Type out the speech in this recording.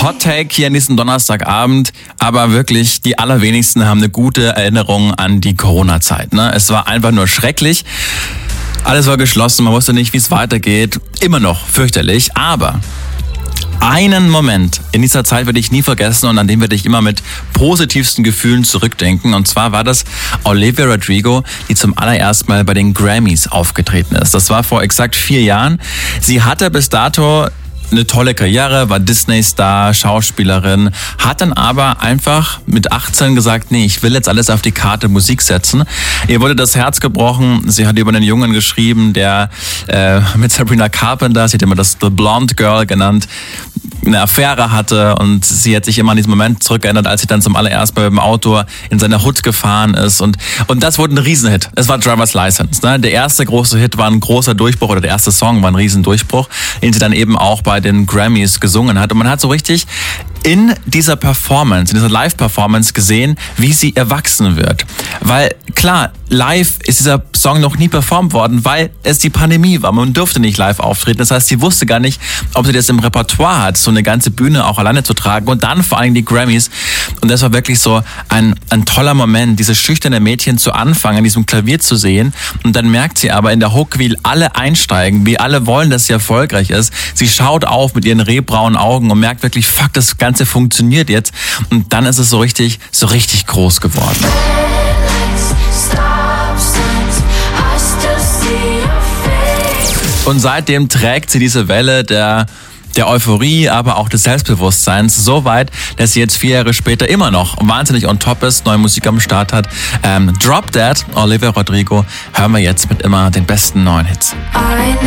Hot Take hier an diesem Donnerstagabend, aber wirklich die allerwenigsten haben eine gute Erinnerung an die Corona-Zeit. Ne? Es war einfach nur schrecklich. Alles war geschlossen, man wusste nicht, wie es weitergeht. Immer noch fürchterlich, aber einen Moment in dieser Zeit werde ich nie vergessen und an den werde ich immer mit positivsten Gefühlen zurückdenken. Und zwar war das Olivia Rodrigo, die zum allerersten Mal bei den Grammys aufgetreten ist. Das war vor exakt 4 Jahren. Sie hatte bis dato eine tolle Karriere, war Disney-Star, Schauspielerin, hat dann aber einfach mit 18 gesagt, nee, ich will jetzt alles auf die Karte Musik setzen. Ihr wurde das Herz gebrochen, sie hat über einen Jungen geschrieben, der mit Sabrina Carpenter, sie hat immer das The Blonde Girl genannt, eine Affäre hatte und sie hat sich immer an diesen Moment zurückerinnert, als sie dann zum allerersten Mal mit dem Auto in seine Hood gefahren ist und das wurde ein Riesenhit. Es war Driver's License. Ne? Der erste große Hit war ein großer Durchbruch oder der erste Song war ein Riesendurchbruch, den sie dann eben auch bei den Grammys gesungen hat und man hat so richtig in dieser Performance, in dieser Live-Performance gesehen, wie sie erwachsen wird. Weil klar, live ist dieser Song noch nie performt worden, weil es die Pandemie war. Man durfte nicht live auftreten. Das heißt, sie wusste gar nicht, ob sie das im Repertoire hat, so eine ganze Bühne auch alleine zu tragen und dann vor allem die Grammys. Und das war wirklich so ein toller Moment, dieses schüchterne Mädchen zu Anfang an diesem Klavier zu sehen. Und dann merkt sie aber in der Hook, wie alle einsteigen, wie alle wollen, dass sie erfolgreich ist. Sie schaut auf mit ihren rehbraunen Augen und merkt wirklich, fuck, das Ganze funktioniert jetzt. Und dann ist es so richtig groß geworden. Und seitdem trägt sie diese Welle der Euphorie, aber auch des Selbstbewusstseins so weit, dass sie jetzt 4 Jahre später immer noch wahnsinnig on top ist, neue Musik am Start hat. Drop Dead, Olivia Rodrigo, hören wir jetzt mit immer den besten neuen Hits.